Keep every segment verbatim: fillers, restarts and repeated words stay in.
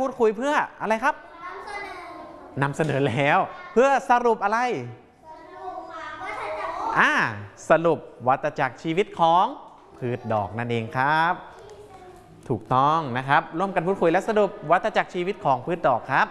ดคุยเพื่ออะไรครับนำเสนอแล้วเพื่อสรุปอะไรอ่าสรุปวัฏจักรชีวิตของพืชดอกนั่นเองครับถูกต้องนะครับร่วมกันพูดคุยและสรุปวัฏจักรชีวิตของพืชดอกครับ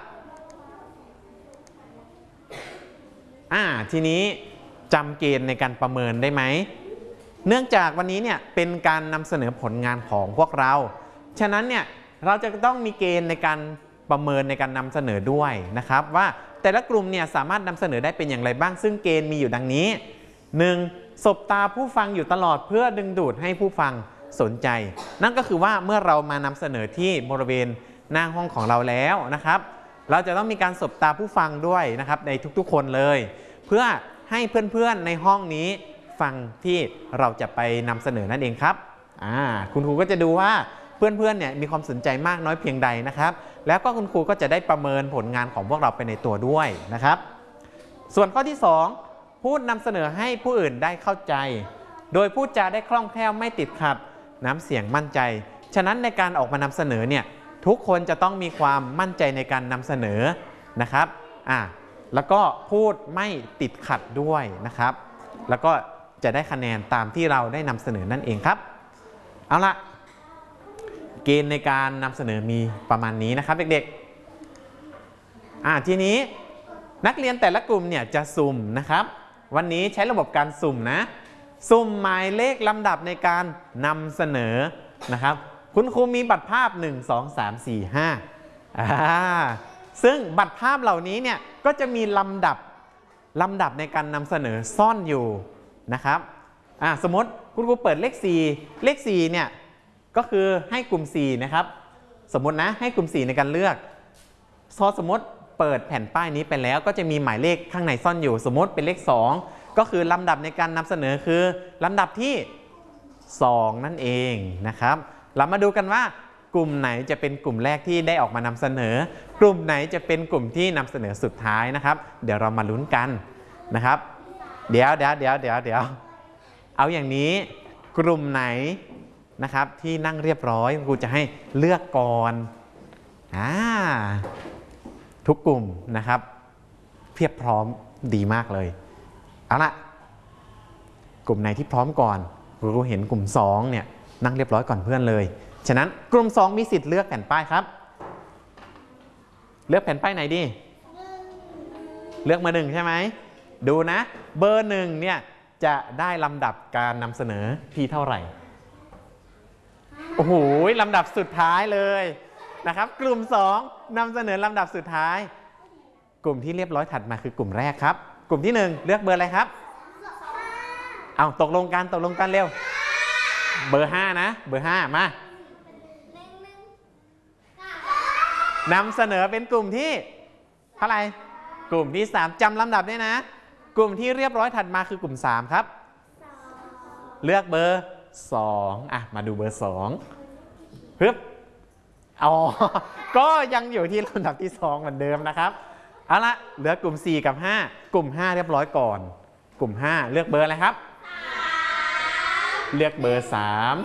อ่าทีนี้จำเกณฑ์ในการประเมินได้ไหมเนื่องจากวันนี้เนี่ยเป็นการนำเสนอผลงานของพวกเราฉะนั้นเนี่ยเราจะต้องมีเกณฑ์ในการประเมินในการนำเสนอด้วยนะครับว่าแต่ละกลุ่มเนี่ยสามารถนำเสนอได้เป็นอย่างไรบ้างซึ่งเกณฑ์มีอยู่ดังนี้ หนึ่ง สบตาผู้ฟังอยู่ตลอดเพื่อดึงดูดให้ผู้ฟังสนใจนั่นก็คือว่าเมื่อเรามานำเสนอที่บริเวณหน้าห้องของเราแล้วนะครับเราจะต้องมีการสบตาผู้ฟังด้วยนะครับในทุกๆคนเลยเพื่อให้เพื่อนๆในห้องนี้ฟังที่เราจะไปนำเสนอนั่นเองครับอ่าคุณครูก็จะดูว่าเพื่อนๆเนี่ยมีความสนใจมากน้อยเพียงใดนะครับแล้วก็คุณครูก็จะได้ประเมินผลงานของพวกเราไปในตัวด้วยนะครับส่วนข้อที่สองพูดนำเสนอให้ผู้อื่นได้เข้าใจโดยพูดจาได้คล่องแคล่วไม่ติดขัดน้ำเสียงมั่นใจฉะนั้นในการออกมานำเสนอเนี่ยทุกคนจะต้องมีความมั่นใจในการนำเสนอนะครับอ่าแล้วก็พูดไม่ติดขัดด้วยนะครับแล้วก็จะได้คะแนนตามที่เราได้นำเสนอนั่นเองครับเอาละเกณฑ์ในการนำเสนอมีประมาณนี้นะครับเด็กๆอ่าทีนี้นักเรียนแต่ละกลุ่มเนี่ยจะสุ่มนะครับวันนี้ใช้ระบบการสุ่มนะสุ่มหมายเลขลำดับในการนำเสนอนะครับคุณครูมีบัตรภาพหนึ่ง สอง สาม สี่ ห้าอ่าซึ่งบัตรภาพเหล่านี้เนี่ยก็จะมีลำดับลำดับในการนำเสนอซ่อนอยู่นะครับอ่าสมมติคุณครูเปิดเลขสี่เลขสี่เนี่ยก็คือให้กลุ่มสี่นะครับสมมตินะให้กลุ่มสี่ในการเลือกพอสมมติเปิดแผ่นป้ายนี้ไปแล้วก็จะมีหมายเลขข้างในซ่อนอยู่สมมติเป็นเลขสองก็คือลำดับในการนำเสนอคือลำดับที่สองนั่นเองนะครับเรามาดูกันว่ากลุ่มไหนจะเป็นกลุ่มแรกที่ได้ออกมานำเสนอกลุ่มไหนจะเป็นกลุ่มที่นำเสนอสุดท้ายนะครับเดี๋ยวเรามาลุ้นกันนะครับเดี๋ยวเดี๋ยวเดี๋ยวเดี๋ยวเดี๋ยวเอาอย่างนี้กลุ่มไหนนะครับที่นั่งเรียบร้อยครูจะให้เลือกก่อนอ่าทุกกลุ่มนะครับเพียบพร้อมดีมากเลยเอาละกลุ่มไหนที่พร้อมก่อนครูเห็นกลุ่มสองเนี่ยนั่งเรียบร้อยก่อนเพื่อนเลยฉะนั้นกลุ่มสองมีสิทธิ์เลือกแผ่นป้ายครับเลือกแผ่นป้ายไหนดีเลือกมาหนึ่งใช่ไหมดูนะเบอร์หนึ่งเนี่ยจะได้ลำดับการนำเสนอที่เท่าไหร่โอ้โหลำดับสุดท้ายเลยนะครับกลุ่มสองนำเสนอลำดับสุดท้ายกลุ่มที่เรียบร้อยถัดมาคือกลุ่มแรกครับกลุ่มที่หนึ่งเลือกเบอร์อะไรครับเอาตกลงกันตกลงกันเร็วเบอร์ห้านะเบอร์ห้ามานำเสนอเป็นกลุ่มที่เท่าไหร่กลุ่มที่สามจำลำดับได้นะกลุ่มที่เรียบร้อยถัดมาคือกลุ่มสามครับเลือกเบอร์สองอ่ะมาดูเบอร์สองปึ๊บอ๋อก็ยังอยู่ที่ลำดับที่สองเหมือนเดิมนะครับเอาละเหลือกลุ่มสี่กับห้ากลุ่มห้าเรียบร้อยก่อนกลุ่มห้าเลือกเบอร์อะไรครับเลือกเบอร์สาม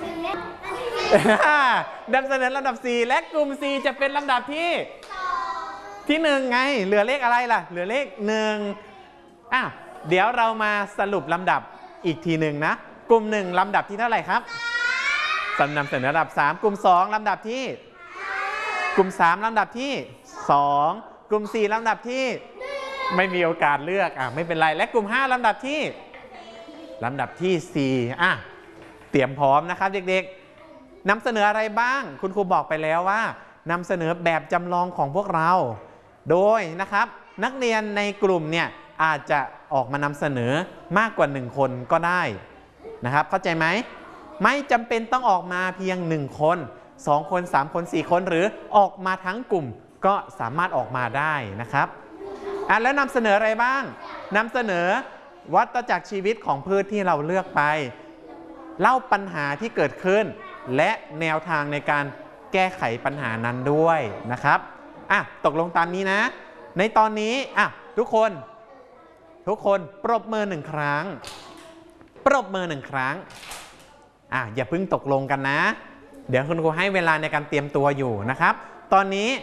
นำเสนอลำดับสี่และกลุ่มสี่จะเป็นลำดับที่ที่หนึ่งไงเหลือเลขอะไรล่ะเหลือเลขหนึ่งอ่ะเดี๋ยวเรามาสรุปลำดับอีกทีหนึ่งนะกลุ่มหนึ่งลำดับที่เท่าไหร่ครับนำเสนอลำดับสามกลุ่มสองลำดับที่กลุ่มสามลำดับที่สองกลุ่มสี่ลำดับที่ไม่มีโอกาสเลือกอ่ะไม่เป็นไรและกลุ่มห้าลำดับที่ลำดับที่สี่อ่ะเตรียมพร้อมนะครับเด็กๆนำเสนออะไรบ้างคุณครูบอกไปแล้วว่านำเสนอแบบจำลองของพวกเราโดยนะครับนักเรียนในกลุ่มเนี่ยอาจจะออกมานำเสนอมากกว่าหนึ่งคนก็ได้นะครับเข้าใจไหมไม่จำเป็นต้องออกมาเพียงหนึ่งคนสองคนสามคนสี่คนหรือออกมาทั้งกลุ่มก็สามารถออกมาได้นะครับอ่ะแล้วนำเสนออะไรบ้างนำเสนอวัฏจักรชีวิตของพืชที่เราเลือกไปเล่าปัญหาที่เกิดขึ้นและแนวทางในการแก้ไขปัญหานั้นด้วยนะครับอ่ะตกลงตามนี้นะในตอนนี้อ่ะทุกคนทุกคนปรบมือหนึ่งครั้งปรบมือหนึ่งครั้งอ่ะอย่าเพิ่งตกลงกันนะเดี๋ยวคุณครูให้เวลาในการเตรียมตัวอยู่นะครับตอนนี้